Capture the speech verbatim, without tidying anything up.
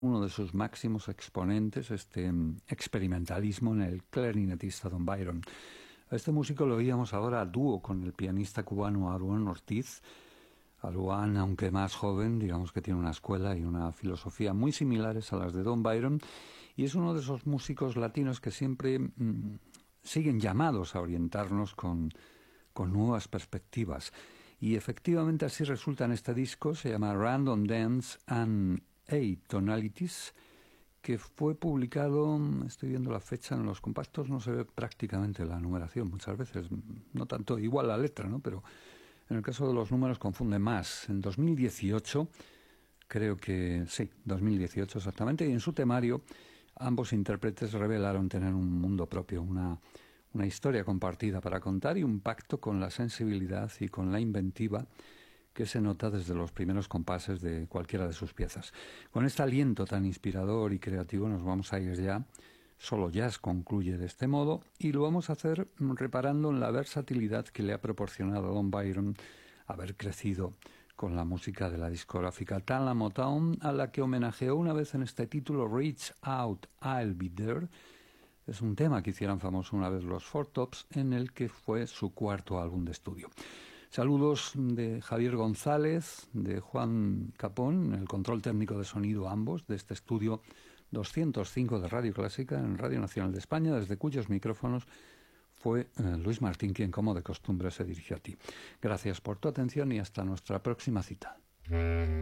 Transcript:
uno de sus máximos exponentes, este experimentalismo en el clarinetista Don Byron. A este músico lo oíamos ahora a dúo con el pianista cubano Aruán Ortiz. Aruán, aunque más joven, digamos que tiene una escuela y una filosofía muy similares a las de Don Byron, y es uno de esos músicos latinos que siempre mmm, siguen llamados a orientarnos con, con nuevas perspectivas. Y efectivamente así resulta en este disco, se llama Random Dance and Eight Tonalities, que fue publicado, estoy viendo la fecha, en los compactos no se ve prácticamente la numeración muchas veces, no tanto igual la letra, ¿no? Pero en el caso de los números confunde más. En dos mil dieciocho, creo que sí, dos mil dieciocho exactamente, y en su temario ambos intérpretes revelaron tener un mundo propio, una, una historia compartida para contar y un pacto con la sensibilidad y con la inventiva que se nota desde los primeros compases de cualquiera de sus piezas. Con este aliento tan inspirador y creativo nos vamos a ir ya. Solo Jazz concluye de este modo y lo vamos a hacer reparando en la versatilidad que le ha proporcionado a Don Byron haber crecido con la música de la discográfica Tala Motown, a la que homenajeó una vez en este título Reach Out, I'll Be There. Es un tema que hicieron famoso una vez los Four Tops, en el que fue su cuarto álbum de estudio. Saludos de Javier González, de Juan Capón, en el control técnico de sonido ambos, de este estudio doscientos cinco de Radio Clásica en Radio Nacional de España, desde cuyos micrófonos fue eh, Luis Martín quien, como de costumbre, se dirigió a ti. Gracias por tu atención y hasta nuestra próxima cita.